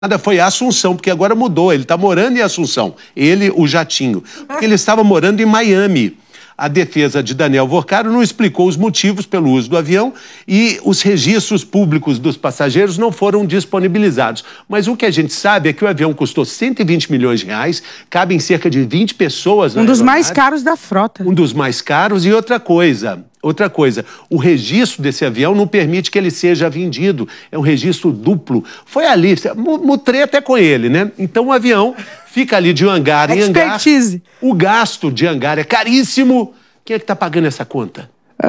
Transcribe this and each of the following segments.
Nada, foi a Assunção, porque agora mudou. Ele está morando em Assunção. Ele, o jatinho. Porque ele estava morando em Miami. A defesa de Daniel Vorcaro não explicou os motivos pelo uso do avião e os registros públicos dos passageiros não foram disponibilizados. Mas o que a gente sabe é que o avião custou 120 milhões de reais, cabem cerca de 20 pessoas na Um dos aeronave. mais caros da frota. Um dos mais caros. E outra coisa, o registro desse avião não permite que ele seja vendido. É um registro duplo. Foi ali, mutrei até com ele, né? Então o avião fica ali de hangar em hangar. Expertise. O gasto de hangar é caríssimo. Quem é que está pagando essa conta?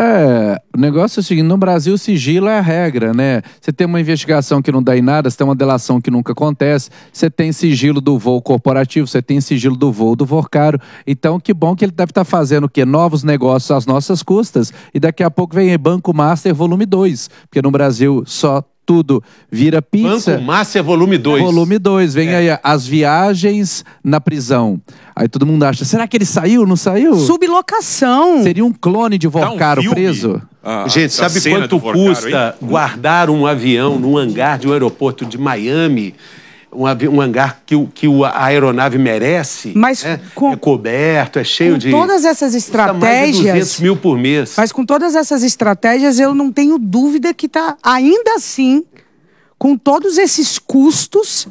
O negócio é o seguinte, no Brasil sigilo é a regra, né? Você tem uma investigação que não dá em nada, você tem uma delação que nunca acontece, você tem sigilo do voo corporativo, você tem sigilo do voo do Vorcaro. Então, que bom que ele deve estar fazendo o quê? Novos negócios às nossas custas, e daqui a pouco vem Banco Master volume 2, porque no Brasil só tudo vira pizza. Banco Master volume 2. Volume 2, vem aí as viagens na prisão. Aí todo mundo acha, será que ele saiu, não saiu? Sublocação. Seria um clone de Vorcaro preso? Gente, sabe quanto custa guardar um avião num hangar de um aeroporto de Miami? Um hangar que a aeronave merece. Mas é coberto, é cheio de... todas essas estratégias... mais de 200 mil por mês. Mas com todas essas estratégias, eu não tenho dúvida que tá, ainda assim, com todos esses custos,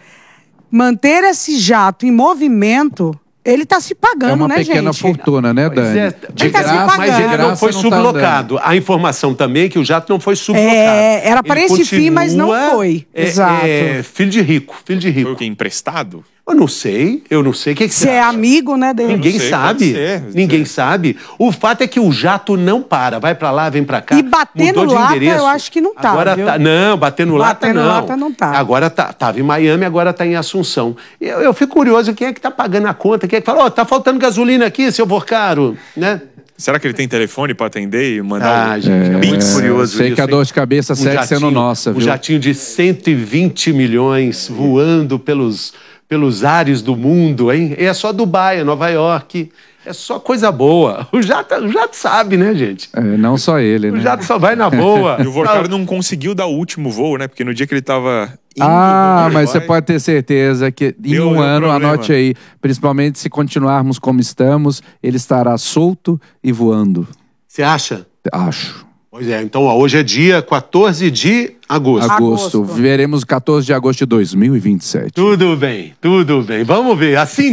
manter esse jato em movimento... Ele está se pagando, né, gente? É uma pequena fortuna, né, Dani? De graça, mas ele não foi sublocado. A informação também é que o jato não foi sublocado. Era para esse fim, mas não foi. Exato. Filho de rico, filho de rico. Foi o quê? Emprestado? Eu não sei. O que você é amigo, né, dele? Ninguém sabe. Ninguém sabe. O fato é que o jato não para. Vai pra lá, vem pra cá. E batendo lata, eu acho que não tá, agora viu? tá. Não, batendo lata não. Lata não tá. Agora tava em Miami, agora tá em Assunção. Eu fico curioso, quem é que tá pagando a conta? Quem é que fala, tá faltando gasolina aqui, seu Vorcaro, né? Será que ele tem telefone para atender e mandar gente, é muito curioso sei isso, que a dor de cabeça segue sendo nossa, viu? Um jatinho de 120 milhões voando pelos ares do mundo, hein? É só Dubai, é Nova York, é só coisa boa. O jato sabe, né, gente? Não só ele, né? O jato só vai na boa. E o Vorcaro não conseguiu dar o último voo, né? Porque no dia que ele tava... mas você pode ter certeza que em um ano, anote aí, principalmente se continuarmos como estamos, ele estará solto e voando. Você acha? Acho. Pois é, então hoje é dia 14 de agosto. Veremos 14 de agosto de 2027. Tudo bem. Vamos ver. Assim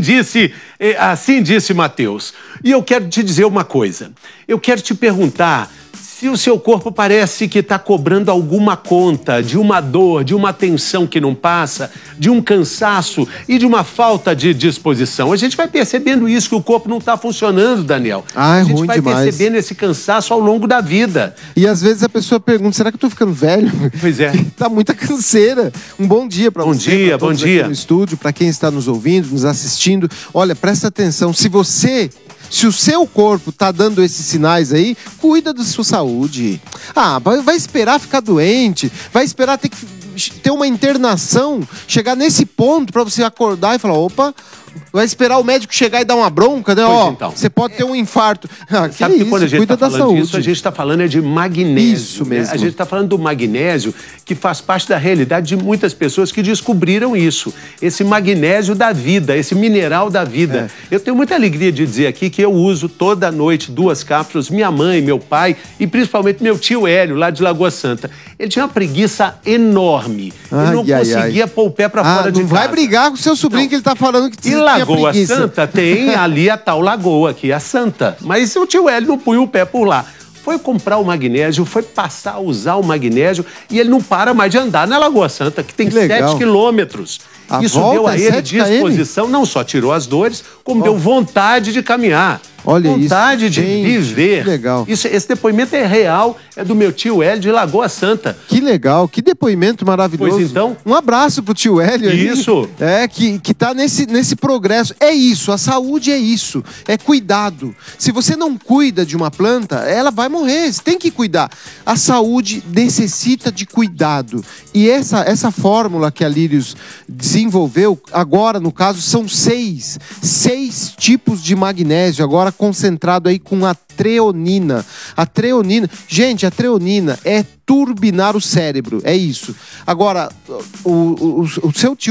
disse Mateus. E eu quero te dizer uma coisa. Eu quero te perguntar se o seu corpo parece que está cobrando alguma conta de uma dor, de uma tensão que não passa, de um cansaço e de uma falta de disposição. A gente vai percebendo isso, que o corpo não está funcionando, Daniel. A gente vai percebendo esse cansaço ao longo da vida. E às vezes a pessoa pergunta, será que eu tô ficando velho? Pois é. Tá muita canseira. Um bom dia para você. Bom dia. No estúdio, para quem está nos ouvindo, nos assistindo. Olha, presta atenção. Se o seu corpo tá dando esses sinais aí, cuida da sua saúde. Vai esperar ficar doente, vai esperar ter uma internação, chegar nesse ponto para você acordar e falar, opa, vai esperar o médico chegar e dar uma bronca, né? Você pode ter um infarto. Sabe que quando a gente está falando disso, a gente está falando de magnésio. Isso mesmo. Né? A gente está falando do magnésio, que faz parte da realidade de muitas pessoas que descobriram isso. Esse magnésio da vida, esse mineral da vida. Eu tenho muita alegria de dizer aqui que eu uso toda noite 2 cápsulas. Minha mãe, meu pai e principalmente meu tio Hélio, lá de Lagoa Santa. Ele tinha uma preguiça enorme. Ele não conseguia pôr o pé para fora de casa. Não vai brigar com o seu sobrinho que ele está falando que E Lagoa Santa tem ali a tal lagoa aqui, a Santa. Mas o tio Hélio não punha o pé por lá. Foi comprar o magnésio, foi passar a usar o magnésio e ele não para mais de andar na Lagoa Santa, que tem 7 quilômetros. Isso deu a ele disposição, não só tirou as dores, como deu vontade de caminhar. Olha vontade isso, de viver. Que legal. Esse depoimento é real, é do meu tio Hélio de Lagoa Santa. Que legal, que depoimento maravilhoso. Pois então. Um abraço pro tio Hélio aí. Isso. Que tá nesse progresso. É isso, a saúde é isso, é cuidado. Se você não cuida de uma planta, ela vai morrer, você tem que cuidar. A saúde necessita de cuidado. E essa fórmula que a Lírios desenvolveu, agora no caso são 6 tipos de magnésio, agora tá concentrado aí com a treonina. A treonina, gente, a treonina é turbinar o cérebro, é isso. Agora, o seu tio